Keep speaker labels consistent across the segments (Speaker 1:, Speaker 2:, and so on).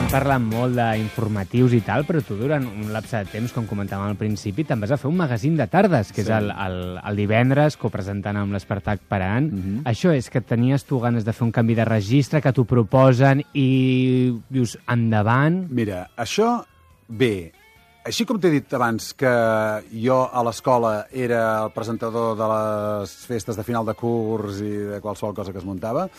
Speaker 1: parlant molt d'informatius i tal, però tu durant un lapse de temps, com comentàvem al principi, te'n vas a fer un magazín de tardes, que és el divendres, copresentant amb l'Espartac Parant. Això és que tenies tu ganes de fer un canvi de registre, que t'ho proposen i dius, endavant...
Speaker 2: Mira, això, bé, així com t'he dit abans que jo a l'escola era el presentador de les festes de final de curs i de qualsevol cosa que es muntava,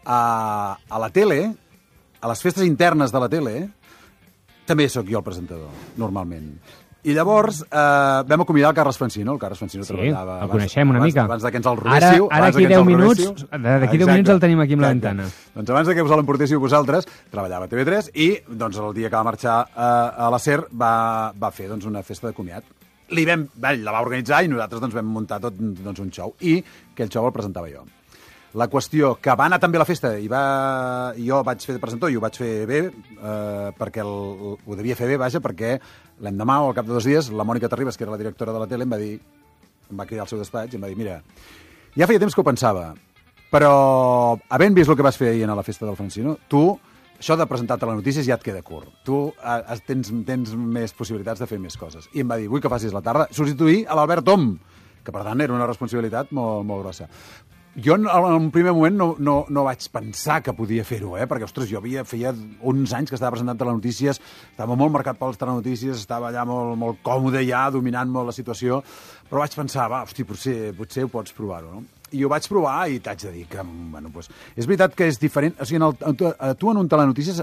Speaker 2: a la tele... A les festes internes de la tele també sóc jo el presentador, normalment. I llavors vam acomiadar el Carles Francino. El Carles Francino treballava...
Speaker 1: Sí, el coneixem una mica.
Speaker 2: Abans que ens el rodéssiu.
Speaker 1: Ara d'aquí 10 minuts el tenim aquí amb la ventana.
Speaker 2: Doncs abans que us l'emportéssiu vosaltres, treballava a TV3 i doncs, el dia que va marxar a la SER va fer doncs, una festa de comiat. La va organitzar i nosaltres doncs, vam muntar tot doncs, un show. I aquell show el presentava jo. La qüestió que va anar també a la festa i jo vaig fer de presentador i ho vaig fer bé, perquè ho devia fer bé, vaja, perquè l'endemà o al cap de 2 dies la Mònica Terribas, que era la directora de la tele, em va cridar al seu despatx i em va dir, mira, ja feia temps que ho pensava, però havent vist el que vas fer ahir a la festa del Francino, tu, això de presentar telenotícies ja et queda curt. Tu tens més possibilitats de fer més coses. I em va dir, vull que facis la tarda, substituir a l'Albert Om, que per tant era una responsabilitat molt, molt grossa. Jo en un primer moment no vaig pensar que podia fer-ho, perquè, ostres, jo feia uns anys que estava presentant telenotícies, estava molt marcat per les telenotícies, estava allà molt còmode ja, dominant molt la situació, però vaig pensar, hosti, potser ho pots provar-ho, no? I ho vaig provar i t'haig de dir que, bueno, doncs, és veritat que és diferent, o sigui, tu en un telenotícies,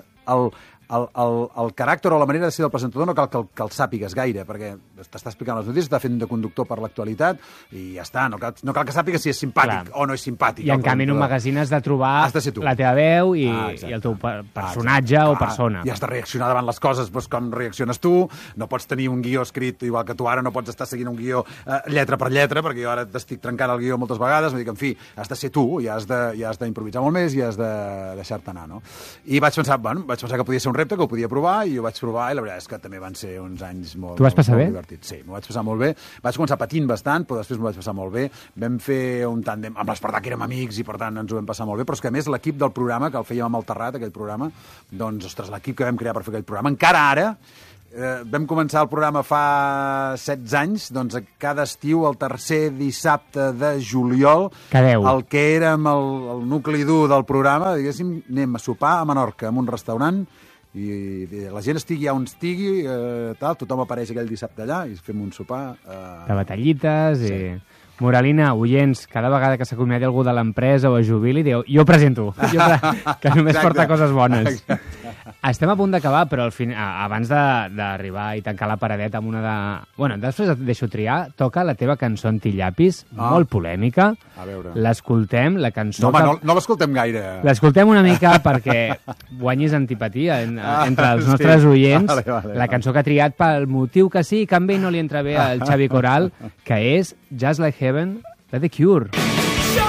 Speaker 2: el caràcter o la manera de ser del presentador no cal que el sàpigues gaire, perquè t'està explicant les notícies, està fent de conductor per l'actualitat i ja està, no cal que sàpigues si és simpàtic o no és simpàtic.
Speaker 1: I en canvi en un magazín has de trobar la teva veu i el teu personatge o persona.
Speaker 2: I has de reaccionar davant les coses com reacciones tu, no pots tenir un guió escrit igual que tu ara, no pots estar seguint un guió lletra per lletra, perquè jo ara t'estic trencant el guió moltes vegades, vull dir que, en fi, has de ser tu i has d'improvisar molt més i has de deixar-te anar, no? I vaig pensar que podia ser un repte, que ho podia provar, i ho vaig provar, i la veritat és que també van ser uns anys molt,
Speaker 1: tu vas passar bé?
Speaker 2: Divertits. Sí, m'ho vaig passar molt bé. Vaig començar patint bastant, però després m'ho vaig passar molt bé. Vam fer un tàndem amb l'Espartac, érem amics, i per tant ens ho vam passar molt bé, però és que a més l'equip del programa, que el fèiem amb el Terrat, aquell programa, doncs, ostres, l'equip que vam crear per fer aquell programa, encara ara, vam començar el programa fa 16 anys, doncs cada estiu, el tercer dissabte de juliol, el que érem el nucli dur del programa, diguéssim, anem a sopar a Menorca, en un restaurant, i la gent estigui on estigui, tothom apareix aquell dissabte allà i fem un sopar...
Speaker 1: De batallites i... Moralina, oients, cada vegada que s'acomiadi algú de l'empresa o es jubili, diu, jo presento, que només porta coses bones. Estem a punt d'acabar, però abans d'arribar i tancar la paradeta amb una de... Bueno, després et deixo triar, toca la teva cançó Antillapis, molt polèmica.
Speaker 2: A veure.
Speaker 1: L'escoltem, la cançó...
Speaker 2: No l'escoltem gaire.
Speaker 1: L'escoltem una mica perquè guanyis antipatia entre els nostres oients. La cançó que ha triat pel motiu que sí, que a ell no li entra bé al Xavi Coral, que és Just Like Heaven de The Cure.